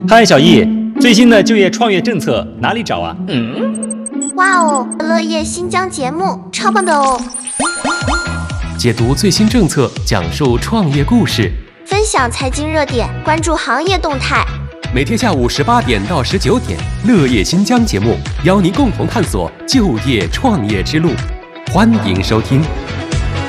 嗨，小易，最新的就业创业政策哪里找啊？ 哇哦，乐业新疆节目超棒的哦！ 解读最新政策，讲述创业故事， 分享财经热点，关注行业动态。 每天下午18点到19点，乐业新疆节目邀您共同探索就业创业之路，欢迎收听。